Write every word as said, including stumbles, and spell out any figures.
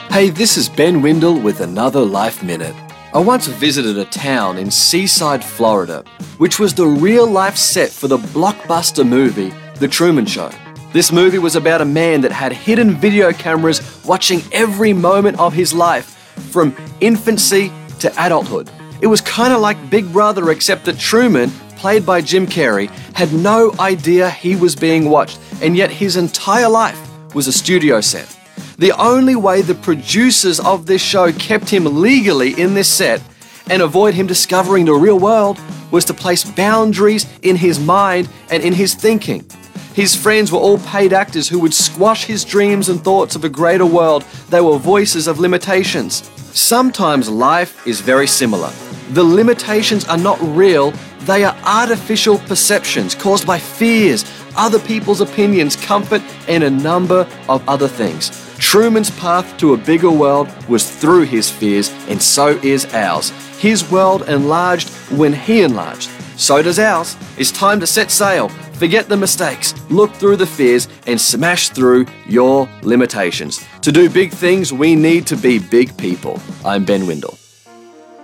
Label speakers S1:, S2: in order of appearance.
S1: Hey, this is Ben Windle with another Life Minute. I once visited a town in Seaside, Florida, which was the real-life set for the blockbuster movie, The Truman Show. This movie was about a man that had hidden video cameras watching every moment of his life, from infancy to adulthood. It was kind of like Big Brother, except that Truman, played by Jim Carrey, had no idea he was being watched, and yet his entire life was a studio set. The only way the producers of this show kept him legally in this set and avoid him discovering the real world was to place boundaries in his mind and in his thinking. His friends were all paid actors who would squash his dreams and thoughts of a greater world. They were voices of limitations. Sometimes life is very similar. The limitations are not real, they are artificial perceptions caused by fears, other people's opinions, comfort, and a number of other things. Truman's path to a bigger world was through his fears, and so is ours. His world enlarged when he enlarged. So does ours. It's time to set sail. Forget the mistakes, look through the fears, and smash through your limitations. To do big things, we need to be big people. I'm Ben Windle.